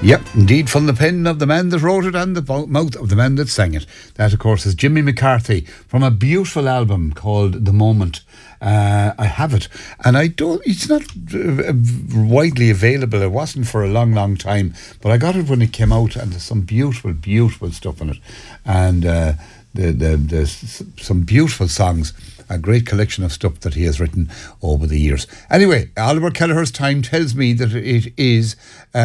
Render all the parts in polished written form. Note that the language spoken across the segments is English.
Yep, indeed, from the pen of the man that wrote it and the mouth of the man that sang it. That, of course, is Jimmy McCarthy from a beautiful album called The Moment. I have it, and it's not widely available. It wasn't for a long, long time, but I got it when it came out, and there's some beautiful, beautiful stuff in it, and there's some beautiful songs. A great collection of stuff that he has written over the years. Anyway, Oliver Kelleher's time tells me that it is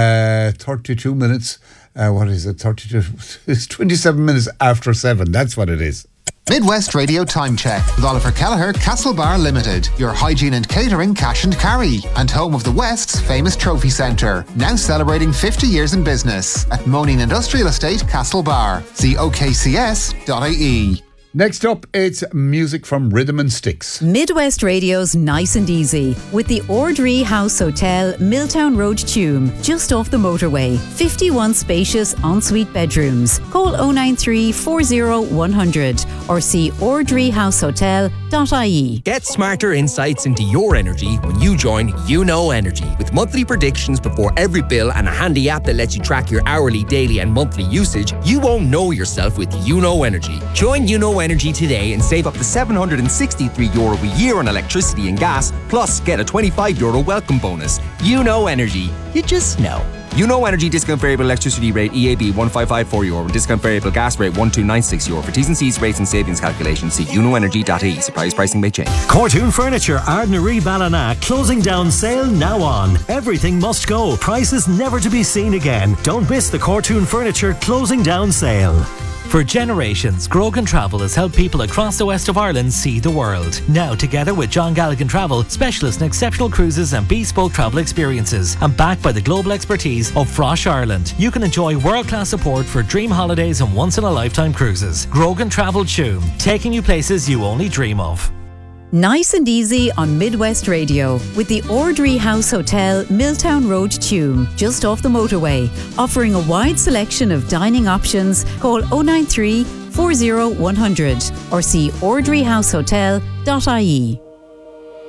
32 minutes. What is it? 32. It's 27 minutes after 7. That's what it is. Midwest Radio Time Check with Oliver Kelleher, Castlebar Limited, your hygiene and catering cash and carry, and home of the West's famous trophy centre. Now celebrating 50 years in business at Moaning Industrial Estate, Castlebar. See okcs.ie. Next up, it's music from Rhythm and Sticks. Midwest Radio's Nice and Easy with the Ordree House Hotel, Milltown Road, Tuam, just off the motorway. 51 spacious ensuite bedrooms. Call 093 40 100 or see ordreehousehotel.ie. Get smarter insights into your energy when you join YouKnow Energy. With monthly predictions before every bill and a handy app that lets you track your hourly, daily and monthly usage, you won't know yourself with YouKnow Energy. Join YouKnow Energy today and save up to €763 a year on electricity and gas, plus get a €25 welcome bonus. YouKnow Energy. You just know. YouKnow Energy discount variable electricity rate EAB €1554 and discount variable gas rate €1296. For T's and C's, rates and savings calculations, see youknowenergy.ie. Supplies pricing may change. Cortoon Furniture, Ardnaree Ballina, closing down sale now on. Everything must go. Prices never to be seen again. Don't miss the Cortoon Furniture closing down sale. For generations, Grogan Travel has helped people across the west of Ireland see the world. Now, together with John Galligan Travel, specialists in exceptional cruises and bespoke travel experiences, and backed by the global expertise of Frosh Ireland, you can enjoy world-class support for dream holidays and once-in-a-lifetime cruises. Grogan Travel Tuam, taking you places you only dream of. Nice and Easy on Midwest Radio with the Ordree House Hotel, Milltown Road, Tuam, just off the motorway. Offering a wide selection of dining options. Call 093 40 100 or see ordreehousehotel.ie.